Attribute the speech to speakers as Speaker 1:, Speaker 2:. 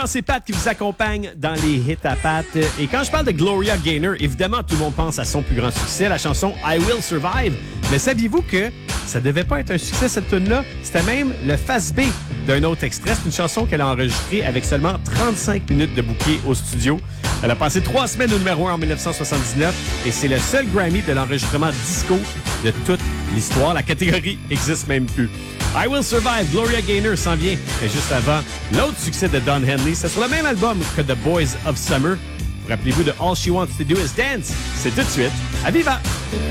Speaker 1: C'est Pat qui vous accompagne dans les hits à Pat. Et quand je parle de Gloria Gaynor, évidemment, tout le monde pense à son plus grand succès, la chanson I Will Survive. Mais saviez-vous que ça devait pas être un succès, cette tune-là? C'était même le face B d'un autre extrait. C'est une chanson qu'elle a enregistrée avec seulement 35 minutes de bouquet au studio. Elle a passé 3 semaines au numéro 1 en 1979 et c'est le seul Grammy de l'enregistrement disco de toute l'histoire. La catégorie existe même plus. I Will Survive, Gloria Gaynor s'en vient. Et juste avant, l'autre succès de Don Henley, c'est sur le même album que The Boys of Summer. Rappelez-vous de All She Wants to Do Is Dance. C'est tout de suite à Viva!